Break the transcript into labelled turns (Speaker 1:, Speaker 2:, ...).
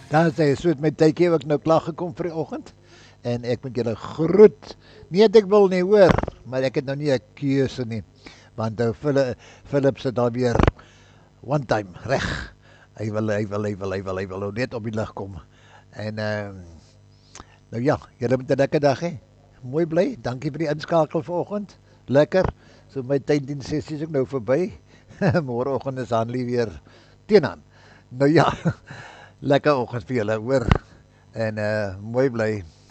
Speaker 1: Dan sê so met my tydjie ook nou klaar gekom vir die oggend en ek moet julle groet. Nee, ek wil nie hoor, maar ek het nou nie 'n keuse nie. Want nou Philip sit daar weer one time reg. Hy wil nou net op die lig kom. En nou ja, julle moet 'n lekker dag hê. Mooi bly. Dankie vir die inskakel vanoggend. Lekker. So my tyddiens sessie is ook nou verby. Môreoggend is Hanlie weer teenaan. Nou ja, lekker oggend vir julle, hoor. En mooi bly.